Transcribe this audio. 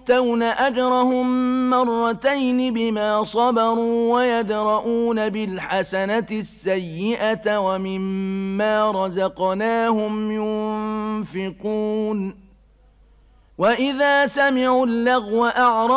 يؤتون أجرهم مرتين بما صبروا ويدرؤون بالحسنة السيئة ومما رزقناهم ينفقون وإذا سمعوا اللغو أعرضوا